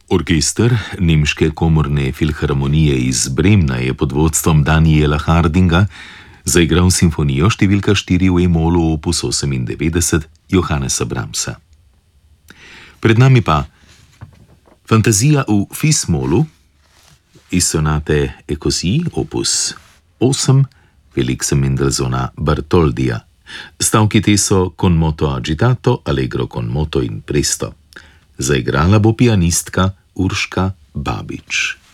Orkester Nemške komorne filharmonije iz Bremna je pod vodstvom Daniela Hardinga zaigral simfonijo številka 4 v E-molu opus 98 Johannesa Brahmsa. Pred nami pa fantazija v Fis-molu iz sonate Ecosie opus 8 Felixa Mendelssohna Bartoldija. Stavki te so con moto agitato, allegro con moto in presto. Zaigrala bo pianistka Urška Babič.